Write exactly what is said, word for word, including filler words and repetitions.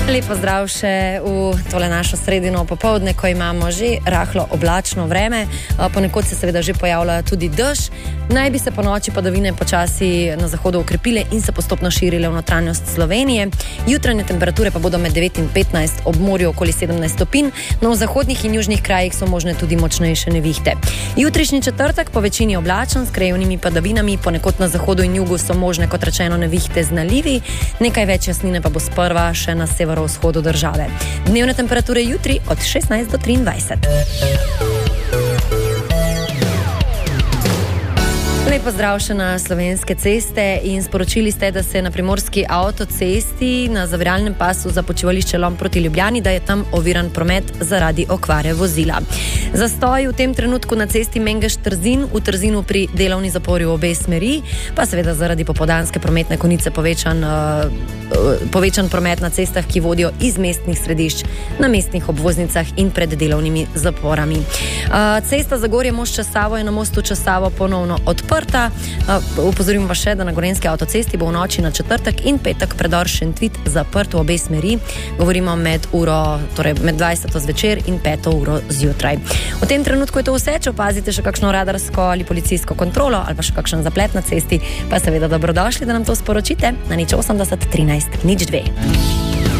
Lepo zdrav še v tole našo sredino popoldne, ko imamo že rahlo oblačno vreme. Ponekod se seveda že pojavlja tudi dež. Naj bi se po noči padavine počasi na zahodu ukrepile in se postopno širile v notranjost Slovenije. Jutranje temperature pa bodo med devet in petnajst, ob morju okoli sedemnajst stopinj, no v zahodnih in južnih krajih so možne tudi močnejše nevihte. Jutrišnji četrtek po večini oblačen s krajevnimi padavinami, ponekod na zahodu in jugu so možne, kot rečeno, nevihte z nalivi, nekaj več jasnine pa bo sprva še na severovzhodu države. Dnevne temperature jutri od šestnajst do triindvajset. Lep pozdrav še na Slovenske ceste in sporočili ste, da se na primorski avtocesti na zaviralnem pasu za počivališče Lom proti Ljubljani, da je tam oviran promet zaradi okvare vozila. Zastoj v tem trenutku na cesti Mengeš-Trzin, v Trzinu pri delovni zapori v obe smeri, pa seveda zaradi popoldanske prometne konice povečan, uh, povečan promet na cestah, ki vodijo iz mestnih središč na mestnih obvoznicah in pred delovnimi zaporami. Uh, cesta Zagorje-Most Časavo je na mostu Časavo ponovno odprta. Upozorim pa še, da na Gorenjski avtocesti bo v noči na četrtek in petek predor Šentvid zaprt v obe smeri. Govorimo med uro, torej med dvajseto zvečer in peto uro zjutraj. V tem trenutku je to vse. Če opazite še kakšno radarsko ali policijsko kontrolo ali pa še kakšen zaplet na cesti, pa seveda dobrodošli, da nam to sporočite na nič osemdeset trinajst nič dve.